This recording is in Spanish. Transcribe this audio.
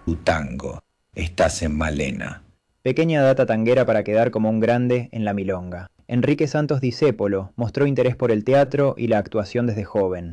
tu tango. Estás en Malena. Pequeña data tanguera para quedar como un grande en la milonga. Enrique Santos Discépolo mostró interés por el teatro y la actuación desde joven.